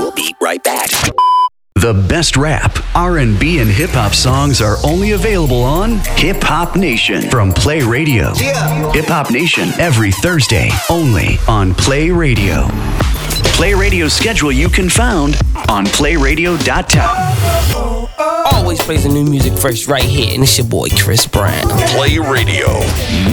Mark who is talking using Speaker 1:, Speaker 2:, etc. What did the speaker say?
Speaker 1: We'll be right back.
Speaker 2: The best rap, R&B, and hip-hop songs are only available on Hip Hop Nation from Play Radio.
Speaker 3: Yeah.
Speaker 2: Hip Hop Nation every Thursday, only on Play Radio. Play Radio schedule you can find on playradio.com.
Speaker 4: Always plays the new music first right here, and it's your boy Chris Brown.
Speaker 5: Play Radio.